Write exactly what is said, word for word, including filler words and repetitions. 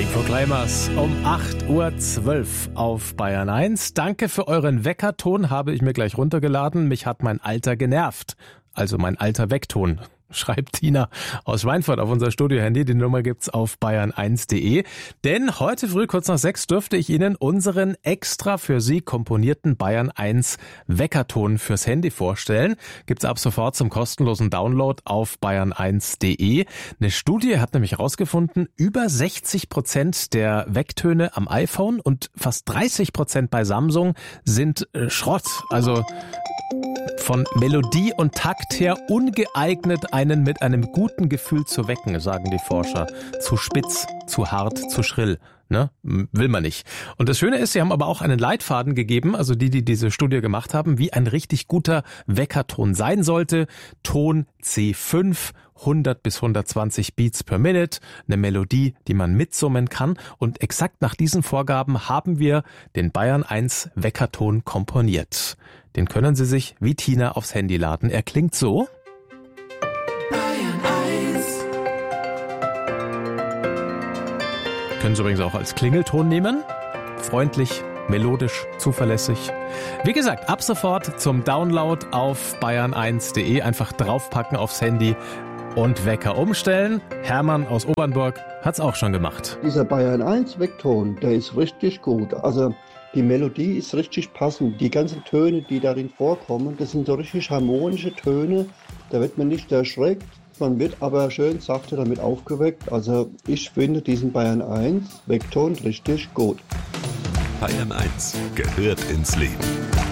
Proclaimers um acht Uhr zwölf auf Bayern eins. Danke für euren Weckerton, habe ich mir gleich runtergeladen. Mich hat mein Alter genervt. Also mein alter Weckton. Schreibt Tina aus Schweinfurt auf unser Studio-Handy. Die Nummer gibt's auf bayern eins punkt de. Denn heute früh, kurz nach sechs, dürfte ich Ihnen unseren extra für Sie komponierten Bayern eins Weckerton fürs Handy vorstellen. Gibt's ab sofort zum kostenlosen Download auf bayern eins punkt de. Eine Studie hat nämlich herausgefunden, über sechzig Prozent der Wecktöne am iPhone und fast dreißig Prozent bei Samsung sind äh, Schrott. Also von Melodie und Takt her ungeeignet, einen mit einem guten Gefühl zu wecken, sagen die Forscher. Zu spitz, zu hart, zu schrill. Ne? Will man nicht. Und das Schöne ist, sie haben aber auch einen Leitfaden gegeben, also die, die diese Studie gemacht haben, wie ein richtig guter Weckerton sein sollte. Ton C fünf, hundert bis hundertzwanzig Beats per Minute, eine Melodie, die man mitsummen kann. Und exakt nach diesen Vorgaben haben wir den Bayern eins Weckerton komponiert. Den können Sie sich wie Tina aufs Handy laden. Er klingt so. Können Sie übrigens auch als Klingelton nehmen. Freundlich, melodisch, zuverlässig. Wie gesagt, ab sofort zum Download auf bayern eins punkt de. Einfach draufpacken aufs Handy und Wecker umstellen. Hermann aus Obernburg hat's auch schon gemacht. Dieser Bayern eins Weckton, der ist richtig gut. Also die Melodie ist richtig passend. Die ganzen Töne, die darin vorkommen, das sind so richtig harmonische Töne. Da wird man nicht erschreckt. Man wird aber schön sachte damit aufgeweckt. Also ich finde diesen Bayern eins Weckton richtig gut. Bayern eins gehört ins Leben.